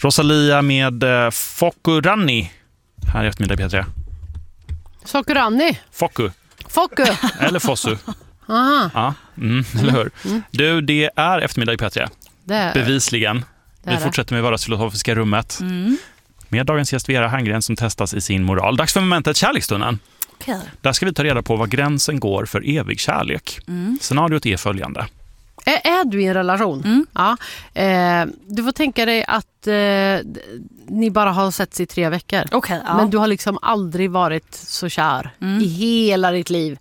Rosalia med Fokurani här i eftermiddag P3. Sokurani? Foku. Eller Fossu. Aha. Ja, eller hur? Du, det är eftermiddag i P3. Bevisligen. Vi fortsätter med vardagsfilosofiska rummet. Med dagens gäst Vera Herngren som testas i sin moral. Dags för momentet kärleksstunden. Okay. Där ska vi ta reda på vad gränsen går för evig kärlek. Scenariot är följande. Är du i en relation? Ja. Du får tänka dig att ni bara har setts i 3 veckor. Okay, ja. Men du har liksom aldrig varit så kär i hela ditt liv.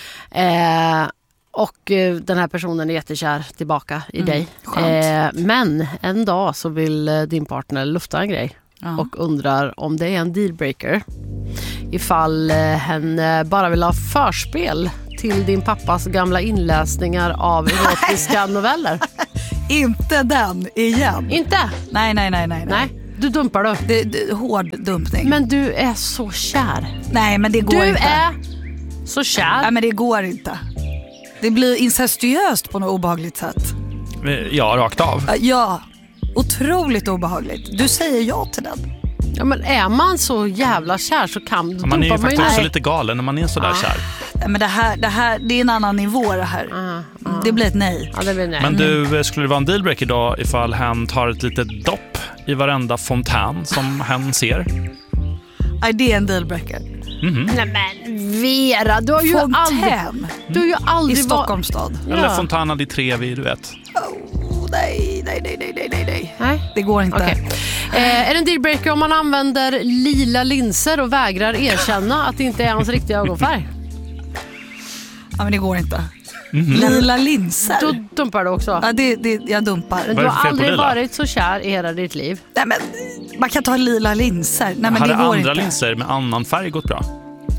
Och den här personen är jättekär tillbaka i dig. Men en dag så vill din partner lufta en grej. Och undrar om det är en dealbreaker. Ifall hen bara vill ha förspel till din pappas gamla inläsningar av erotiska noveller. Inte den igen. Inte? Nej. Du dumpar då. Det är hård dumpning. Men du är så kär. Nej, men det går inte. Du är så kär. Nej, men det går inte. Det blir incestuöst på något obehagligt sätt. Ja, rakt av. Ja, otroligt obehagligt. Du säger ja till den. Ja, men är man så jävla kär så kan man är ju faktiskt också lite galen när man är så där kär. Men det här det är en annan nivå det här. Det blir ett nej. Ja, det blir nej. Men du, skulle det vara en dealbreaker idag ifall hen tar ett litet dopp i varenda fontän som hen ser? Nej, det är en dealbreaker. Nej men Vera, du har ju aldrig i Stockholms stad. Eller Fontana di Trevi, du vet. Nej. Det går inte. Okay. Är det en dealbreaker om man använder lila linser och vägrar erkänna att det inte är hans riktiga ögonfärg? Ja, men det går inte. Lila linser. Då dumpar du också. Ja, jag dumpar. Men du har aldrig varit så kär i hela ditt liv. Nej, men man kan ta lila linser. Nej, men hade det går andra inte. linser med annan färg gått bra?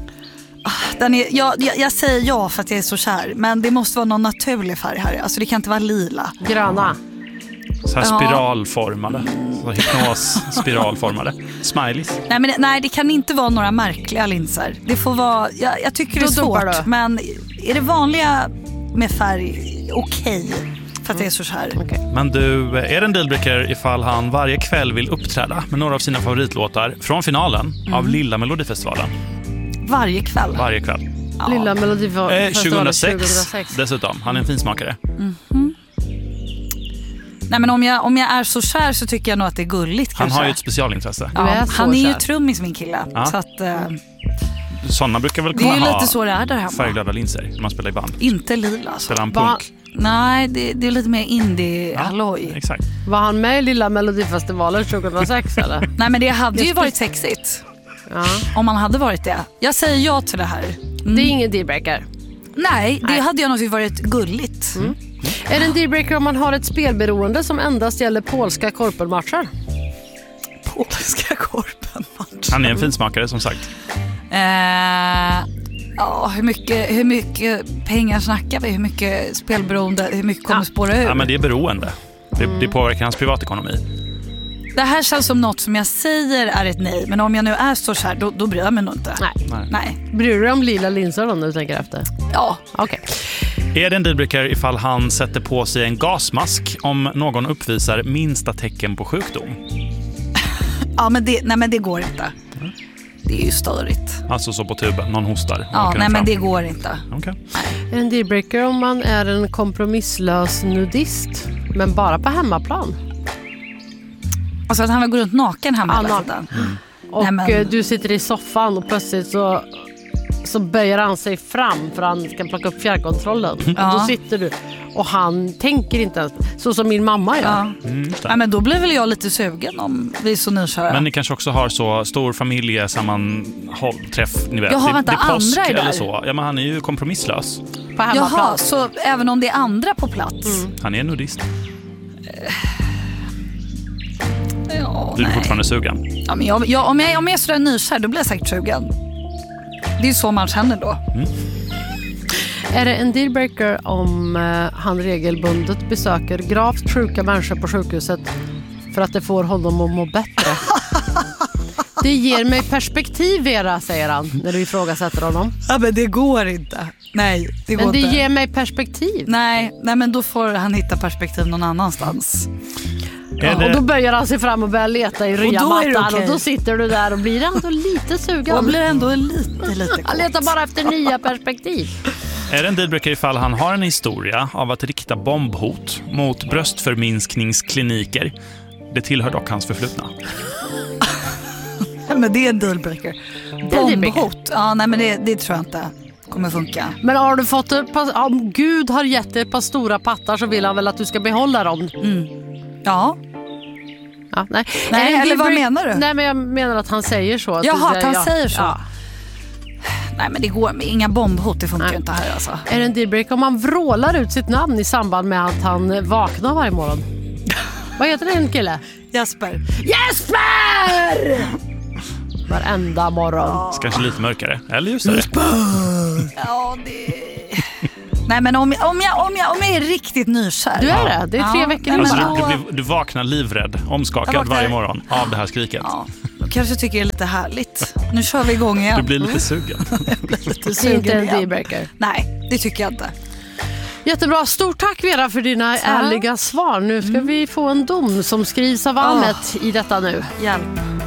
Jag säger ja för att jag är så kär. Men det måste vara någon naturlig färg här. Alltså det kan inte vara lila. Gröna. Så här spiralformade. Så hypnos-spiralformade. Smileys. Nej, det kan inte vara några märkliga linser. Det får vara, jag tycker det är svårt. Men är det vanliga med färg okej för att det är så kär. Okay. Men du, är det en dealbreaker ifall han varje kväll vill uppträda med några av sina favoritlåtar från finalen av Lilla Melodifestivalen? Varje kväll? Varje kväll. Ja. Lilla Melodifestivalen 2006 dessutom. Han är en finsmakare. Nej, men om jag är så kär så tycker jag nog att det är gulligt. Han har ju ett specialintresse. Ja, han är ju trummis min kille. Ja. Så att, sådana brukar väl kunna ha lite så det är där hemma. Färgglada linser när man spelar i band. Inte lila. Alltså. Spelar han punk? Nej, det är lite mer indie-halloj. Exakt. Var han med i Lilla Melodifestivalen 2006 eller? Nej, men det hade ju varit sexigt. Ja. Om man hade varit det. Jag säger ja till det här. Det är ingen dealbreaker. Nej, det hade jag nog varit gulligt. Är det en dealbreaker om man har ett spelberoende som endast gäller polska korpenmatcher? Polska korpenmatcher? Han är en finsmakare som sagt. Ja, hur mycket pengar snackar vi? Hur mycket spelberoende? Hur mycket kommer spåra ur? Ja, men det är beroende. Det påverkar hans privatekonomi. Det här känns som något som jag säger är ett nej. Men om jag nu är så kär, då bryr jag mig nog inte. Nej. Bryr du dig om lila linser då när du tänker efter? Ja. Okej. Är det en dealbreaker ifall han sätter på sig en gasmask om någon uppvisar minsta tecken på sjukdom? Ja, men det går inte. Det är ju störigt. Alltså så på tuben, någon hostar. Ja, men det går inte. Okay. Är det en dealbreaker om man är en kompromisslös nudist men bara på hemmaplan? Alltså att han vill gå runt naken hemma hela tiden. Och du sitter i soffan och plötsligt så böjer han sig fram för han ska plocka upp fjärrkontrollen. Och då sitter du och han tänker inte ens, så som min mamma gör. Ja, men då blir väl jag lite sugen om vi är så nykära. Men ni kanske också har så stor familjesammanhållträff, ni vet. Jaha, vänta, det är påsk andra är eller där. så. Ja, men han är ju kompromisslös. På hemmaplan. Jaha, så även om det är andra på plats? Han är nudist. Ja, du är fortfarande sugen. Ja, men om jag är sådär nykär, då blir jag säkert sugen. Det är ju så man känner då. Är det en dealbreaker om han regelbundet besöker gravt sjuka människor på sjukhuset för att det får honom att må bättre? Det ger mig perspektiv, Vera, säger han när du ifrågasätter honom. Ja, men det går inte. Nej, det går inte. Men det inte. ger mig perspektiv. Nej, men då får han hitta perspektiv någon annanstans. Och då böjer han sig fram och börjar leta i ryamattan. Och då sitter du där och blir ändå lite sugen. Och blir ändå lite han letar bara efter nya perspektiv. Är det en dealbreaker ifall han har en historia av att rikta bombhot mot bröstförminskningskliniker? Det tillhör dock hans förflutna. Men det är en dealbreaker. Bombhot? Ja, nej, men det tror jag inte kommer funka. Men har du fått om Gud har gett dig ett par stora pattar så vill han väl att du ska behålla dem? Ja. Nej, eller vad menar du? Nej, men jag menar att han säger så. Jaha, att han säger så. Ja. Nej, men det går med inga bombhot, det funkar ju inte här alltså. Är det en dealbreaker om man vrålar ut sitt namn i samband med att han vaknar varje morgon? Vad heter den kille? Jesper! Varenda morgon. Ja. Kanske lite mörkare. Eller just det. Ja, det... Nej, men om jag är riktigt nykär. Du är det? Det är 3 veckor alltså, emellan. Du vaknar livrädd, omskakad varje morgon av det här skriket. Ja, jag kanske tycker det är lite härligt. Nu kör vi igång igen. Du blir lite sugen. Jag blir lite sugen. Inte en dealbreaker. Nej, det tycker jag inte. Jättebra. Stort tack Vera för dina ärliga svar. Nu ska vi få en dom som skrivs av Ahmet i detta nu. Hjälp.